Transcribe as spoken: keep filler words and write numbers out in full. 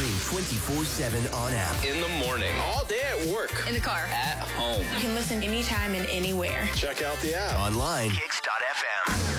Stream twenty-four seven on app. In the morning. All day at work. In the car. At home. You can listen anytime and anywhere. Check out the app. Online. Kicks dot F M.